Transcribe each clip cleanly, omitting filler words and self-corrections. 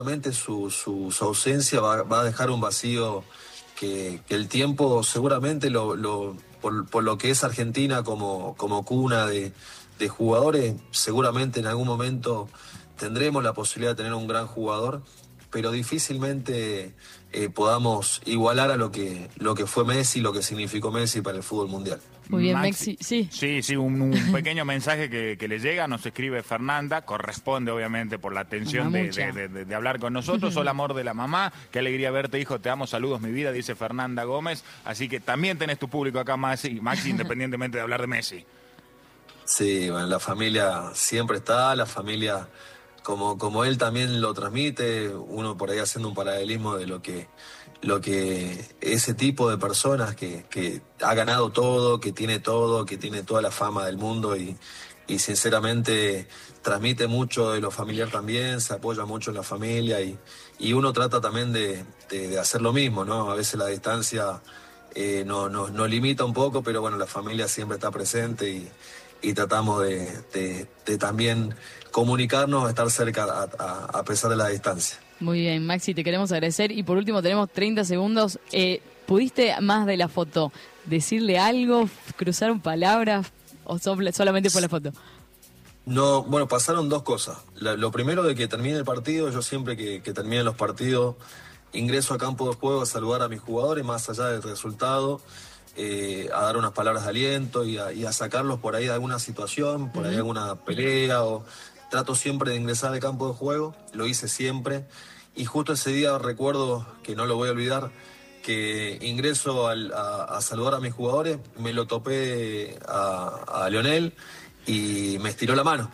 su ausencia va a dejar un vacío que el tiempo seguramente por lo que es Argentina como cuna de jugadores, seguramente en algún momento tendremos la posibilidad de tener un gran jugador, pero difícilmente podamos igualar a lo que fue Messi, lo que significó Messi para el fútbol mundial. Muy bien, Maxi, sí. Sí, un pequeño mensaje que le llega, nos escribe Fernanda, corresponde obviamente por la atención de hablar con nosotros. Hola, amor de la mamá, qué alegría verte, hijo, te amo, saludos, mi vida, dice Fernanda Gómez. Así que también tenés tu público acá, Maxi, independientemente de hablar de Messi. Sí, bueno, la familia siempre está, la familia, como él también lo transmite, uno por ahí haciendo un paralelismo de lo que ese tipo de personas que ha ganado todo, que tiene toda la fama del mundo y sinceramente transmite mucho de lo familiar también, se apoya mucho en la familia y uno trata también de hacer lo mismo, ¿no? A veces la distancia nos limita un poco, pero bueno, la familia siempre está presente y tratamos de también comunicarnos, estar cerca a pesar de la distancia. Muy bien, Maxi, te queremos agradecer. Y por último, tenemos 30 segundos. ¿Pudiste, más de la foto, decirle algo, cruzaron palabras o solamente fue la foto? No, bueno, pasaron dos cosas. Lo primero, de que termine el partido, yo siempre que termine los partidos ingreso a campo de juego a saludar a mis jugadores, más allá del resultado, a dar unas palabras de aliento y a sacarlos por ahí de alguna situación, por ahí alguna pelea o... Trato siempre de ingresar al campo de juego, lo hice siempre, y justo ese día recuerdo, que no lo voy a olvidar, que ingreso a saludar a mis jugadores, me lo topé a Lionel y me estiró la mano,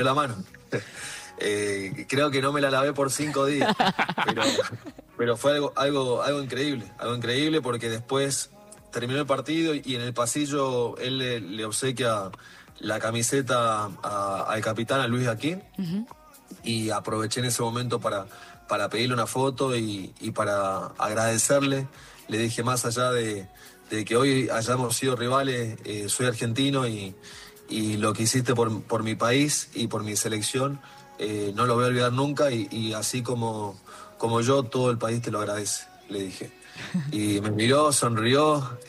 Creo que no me la lavé por 5 días, pero fue algo increíble porque después terminó el partido y en el pasillo él le obsequia la camiseta al capitán, a Luis Akin, y aproveché en ese momento para pedirle una foto y para agradecerle. Le dije, más allá de que hoy hayamos sido rivales, soy argentino y lo que hiciste por mi país y por mi selección, no lo voy a olvidar nunca y así como yo, todo el país te lo agradece, le dije. Y me miró, sonrió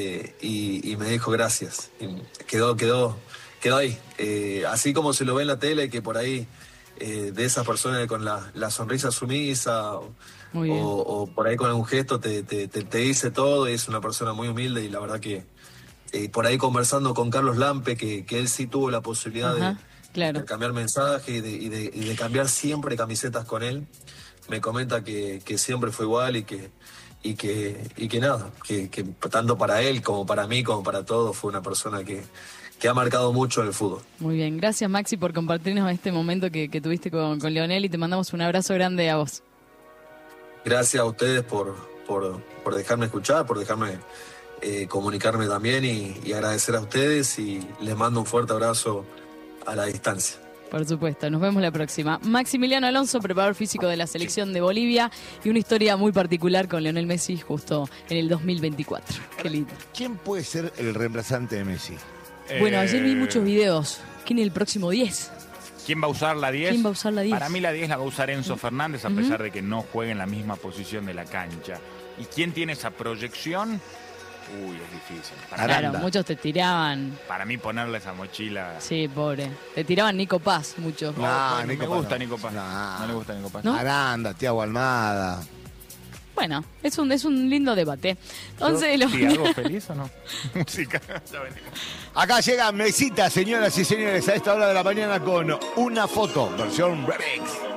y me dijo gracias. Y quedó ahí. Así como se lo ve en la tele, que por ahí de esas personas con la sonrisa sumisa o por ahí con algún gesto te dice todo, y es una persona muy humilde y la verdad que por ahí conversando con Carlos Lampe, que él sí tuvo la posibilidad de cambiar mensajes y de cambiar siempre camisetas con él, me comenta que siempre fue igual y que nada, que tanto para él como para mí, como para todos, fue una persona que ha marcado mucho en el fútbol. Muy bien, gracias Maxi por compartirnos este momento que tuviste con Lionel, y te mandamos un abrazo grande a vos. Gracias a ustedes por dejarme escuchar, por dejarme comunicarme también y agradecer a ustedes, y les mando un fuerte abrazo a la distancia. Por supuesto, nos vemos la próxima. Maximiliano Alonso, preparador físico de la selección de Bolivia, y una historia muy particular con Lionel Messi justo en el 2024. Qué lindo. ¿Quién puede ser el reemplazante de Messi? Bueno, ayer vi muchos videos. ¿Quién es el próximo 10? ¿Quién va a usar la 10? ¿Quién va a usar la 10? Para mí la 10 la va a usar Enzo Fernández, a pesar de que no juegue en la misma posición de la cancha. ¿Y quién tiene esa proyección? Uy, es difícil. Claro, muchos te tiraban. Para mí ponerle esa mochila... Sí, pobre. Te tiraban Nico Paz, muchos. No me gusta Nico Paz. No le gusta Nico Paz. ¿No? Aranda, Thiago Almada. Bueno, es un lindo debate. Entonces, ¿Algo feliz o no? Música, ya venimos. Acá llega Mesita, señoras y señores, a esta hora de la mañana con una foto, versión remix.